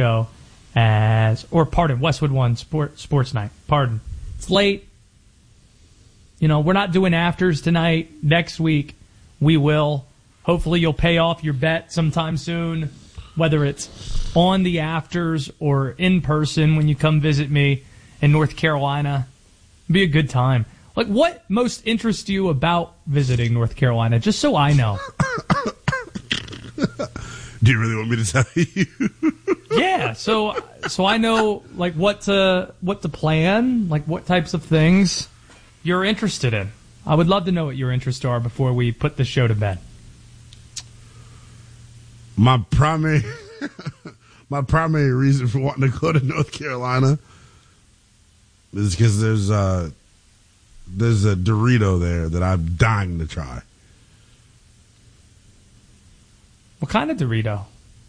show Westwood One Sports Night. Pardon. It's late. We're not doing afters tonight. Next week, we will. Hopefully, you'll pay off your bet sometime soon, whether it's on the afters or in person when you come visit me in North Carolina. It'll be a good time. Like, what most interests you about visiting North Carolina? Just so I know. Do you really want me to tell you? Yeah, so I know like what to plan, like what types of things you're interested in. I would love to know what your interests are before we put the show to bed. My primary reason for wanting to go to North Carolina is because there's a Dorito there that I'm dying to try. What kind of Dorito?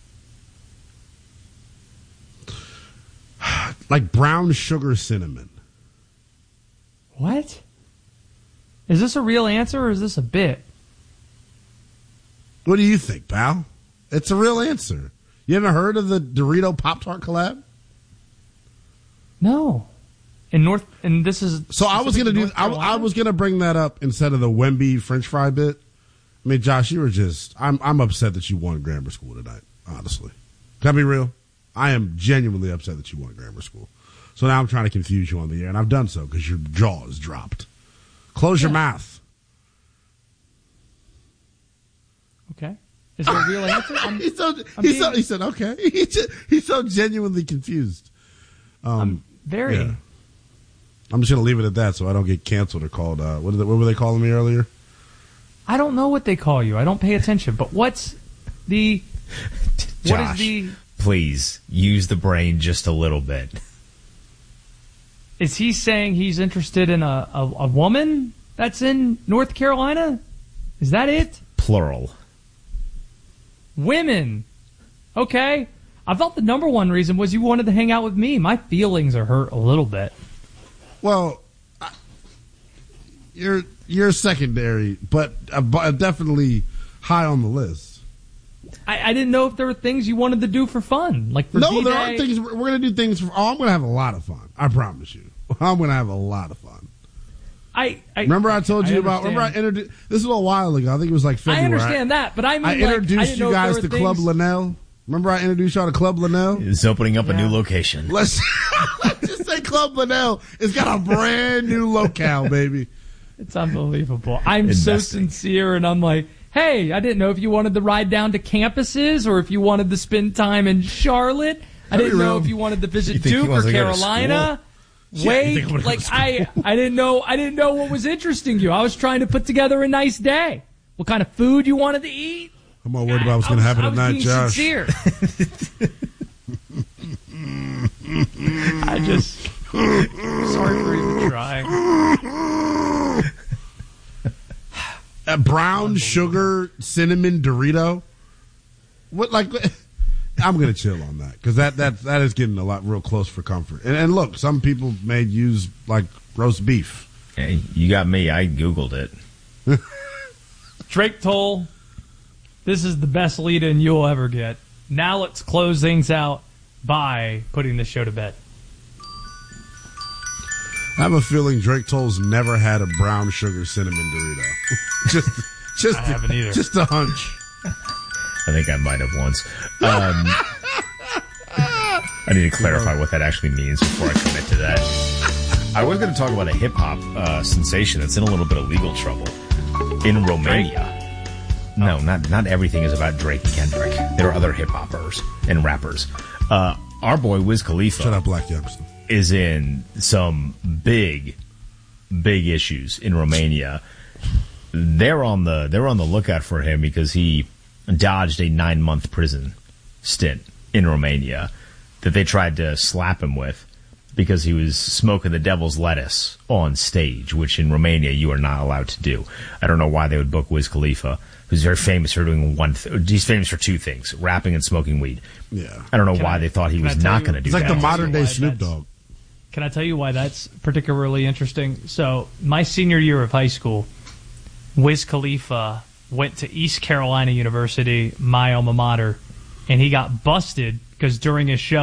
Like brown sugar cinnamon. What? Is this a real answer or is this a bit? What do you think, pal? It's a real answer. You haven't heard of the Dorito Pop-Tart collab? No. This is so I was gonna I was gonna bring that up instead of the Wemby French fry bit. I mean, Josh, you were just I'm upset that you won grammar school tonight, honestly. Can I be real? I am genuinely upset that you won grammar school. So now I'm trying to confuse you on the air, and I've done so because your jaw is dropped. Close your mouth. Okay. Is there a real answer? He said okay. He's so genuinely confused. I'm very. Yeah. I'm just gonna leave it at that, so I don't get canceled or called. What were they calling me earlier? I don't know what they call you. I don't pay attention. But what's the? Josh, what is the? Please use the brain just a little bit. Is he saying he's interested in a woman that's in North Carolina? Is that it? Plural. Women. Okay. I thought the number one reason was you wanted to hang out with me. My feelings are hurt a little bit. Well, you're secondary, but definitely high on the list. I didn't know if there were things you wanted to do for fun, like for No, D-Day. there are things. We're going to do things for. Oh, I'm going to have a lot of fun. I promise you. I'm going to have a lot of fun. Remember I told you about. Remember I introduced. This was a while ago. I think it was like February. I understand that, but I mean, I introduced you guys to Club things... Linnell. Remember I introduced y'all to Club Linnell? It's opening up a new location. Let's just say Club Linnell. It's got a brand new locale, baby. It's unbelievable. I'm so sincere, and I'm like, hey, I didn't know if you wanted to ride down to campuses or if you wanted to spend time in Charlotte. I didn't know if you wanted to visit Duke or Carolina. Wait, like I didn't know what was interesting you. I was trying to put together a nice day. What kind of food you wanted to eat? I'm all worried about what's going to happen tonight, Josh. Sincere. I just sorry for even trying. A brown sugar cinnamon Dorito. What like? I'm gonna chill on that because that is getting a lot real close for comfort. And look, some people may use like roast beef. Hey, you got me. I Googled it. Drake Toll, this is the best lead-in you'll ever get. Now let's close things out by putting the show to bed. I have a feeling Drake Toll's never had a brown sugar cinnamon Dorito. just I haven't either. Just a hunch. I think I might have once. I need to clarify what that actually means before I commit to that. I was going to talk about a hip-hop sensation that's in a little bit of legal trouble in Romania. No, not everything is about Drake and Kendrick. There are other hip-hoppers and rappers. Our boy Wiz Khalifa. Shut up, Black Youngster. Is in some big issues in Romania. They're on the lookout for him because he dodged a 9-month prison stint in Romania that they tried to slap him with because he was smoking the devil's lettuce on stage, which in Romania you are not allowed to do. I don't know why they would book Wiz Khalifa, who's very famous for doing he's famous for two things: rapping and smoking weed. Yeah, I don't know why they thought he was not going to do that. It's like the modern day Snoop Dogg. Can I tell you why that's particularly interesting? So, my senior year of high school, Wiz Khalifa went to East Carolina University, my alma mater, and he got busted because during his show,